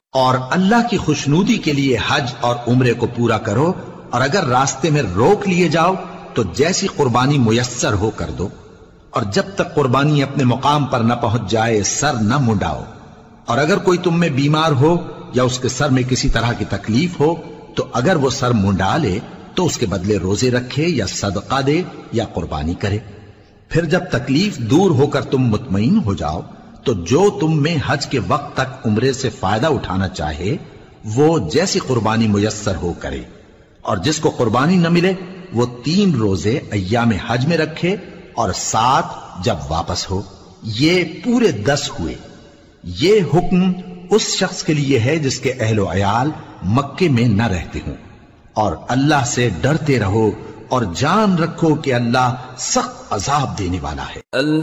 और अल्लाह की खुशनूदी के लिए हज और उम्रे को पूरा करो, और अगर रास्ते में रोक लिए जाओ तो जैसी कुर्बानी मुयस्सर हो कर दो, और जब तक कुर्बानी अपने मुकाम पर न पहुंच जाए सर न मुंडाओ। और अगर कोई तुम में बीमार हो या उसके सर में किसी तरह की तकलीफ हो, तो अगर वो सर मुंडा ले तो उसके बदले रोजे रखे या सदका दे या कुर्बानी करे। फिर जब तकलीफ दूर होकर तुम मुतमईन हो जाओ, तो जो तुम में हज के वक्त तक उम्रे से फायदा उठाना चाहे वो जैसी कुर्बानी मुयस्सर हो करे, और जिसको कुर्बानी न मिले वो 3 रोजे अय्याम हज में रखे और 7 जब वापस हो। ये पूरे 10 हुए। ये हुक्म उस शख्स के लिए है जिसके अहलो अयाल मक्के में न रहते हों। और अल्लाह से डरते रहो और जान रखो कि अल्लाह सख्त अजाब देने वाला है।